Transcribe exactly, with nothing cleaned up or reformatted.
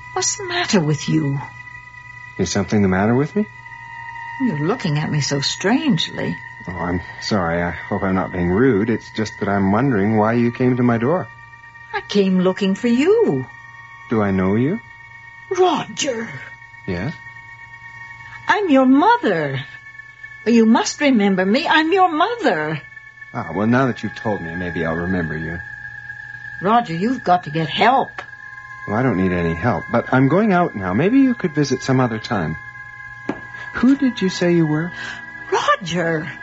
What's the matter with you? Is something the matter with me? You're looking at me so strangely. Oh, I'm sorry. I hope I'm not being rude. It's just that I'm wondering why you came to my door. I came looking for you. Do I know you? Roger. Yes? I'm your mother. You must remember me. I'm your mother. Ah, well, now that you've told me, maybe I'll remember you. Roger, you've got to get help. Well, I don't need any help, but I'm going out now. Maybe you could visit some other time. Who did you say you were? Roger.